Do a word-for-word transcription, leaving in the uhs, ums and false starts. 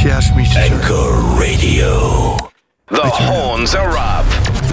asked me to. Anchor Radio. The horns are up.